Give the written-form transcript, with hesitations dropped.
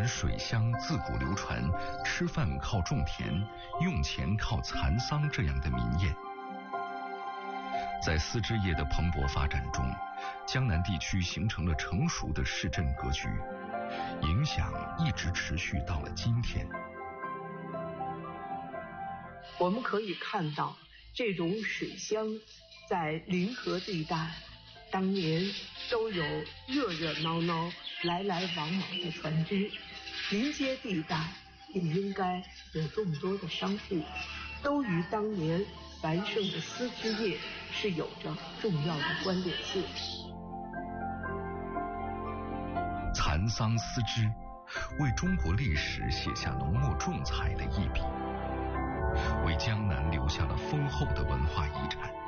南水乡自古流传吃饭靠种田，用钱靠蚕桑这样的民谚。在丝织业的蓬勃发展中，江南地区形成了成熟的市镇格局，影响一直持续到了今天。 我们可以看到，这种水乡在临河地带，当年都有热热闹闹、来来往往的船只，临街地带也应该有众多的商户，都与当年繁盛的丝织业是有着重要的关联性。 蚕桑丝织为中国历史写下浓墨重彩的一笔，为江南留下了丰厚的文化遗产。